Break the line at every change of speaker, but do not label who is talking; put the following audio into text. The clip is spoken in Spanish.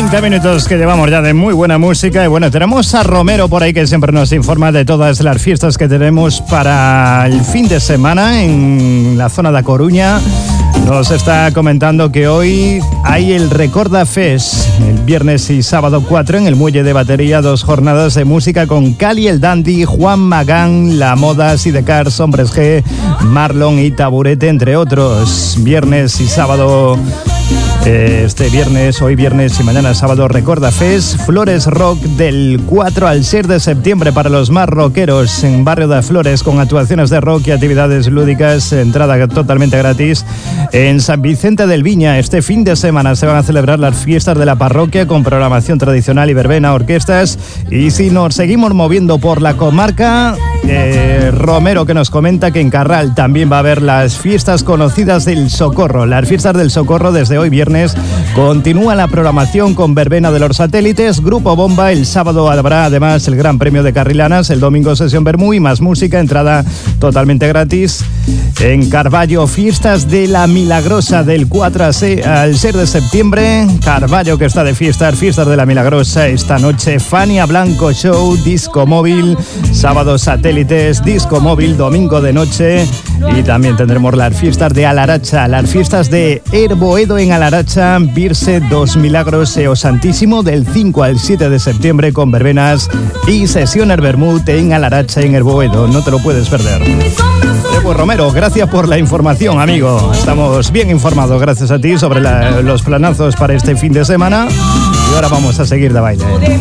20 minutos que llevamos ya de muy buena música. Y bueno, tenemos a Romero por ahí que siempre nos informa de todas las fiestas que tenemos para el fin de semana en la zona de A Coruña. Nos está comentando que hoy hay el Recorda Fest, el viernes y sábado 4 en el Muelle de Batería, 2 jornadas de música con Cali el Dandy, Juan Magán, La Moda, Sidecars, Hombres G, Marlon y Taburete, entre otros. Viernes y sábado, hoy viernes y mañana sábado, Recorda Fest, Flores Rock del 4 al 6 de septiembre para los más rockeros en Barrio de Flores, con actuaciones de rock y actividades lúdicas, entrada totalmente gratis. En San Vicente del Viña, este fin de semana se van a celebrar las fiestas de la parroquia con programación tradicional y verbena, orquestas. Y si nos seguimos moviendo por la comarca, Romero que nos comenta que en Carral también va a haber las fiestas conocidas del Socorro. Las fiestas del Socorro desde hoy viernes continúa la programación con verbena de los satélites, Grupo Bomba. El sábado habrá además el Gran Premio de Carrilanas, el domingo sesión Bermú y más música, entrada totalmente gratis. En Carballo, fiestas de la Milagrosa del 4 al 6 de septiembre. Carballo que está de fiestas de la Milagrosa esta noche. Fania Blanco Show, Disco Móvil, sábado satélites, Disco Móvil, domingo de noche. Y también tendremos las fiestas de Alaracha, las fiestas de Herboedo en Alaracha, Virse dos Milagros e o Santísimo del 5 al 7 de septiembre con verbenas y sesión Bermud en Alaracha en Herboedo. No te lo puedes perder. Pues Romero, gracias por la información, amigo. Estamos bien informados gracias a ti sobre los planazos para este fin de semana. Y ahora vamos a seguir de baile.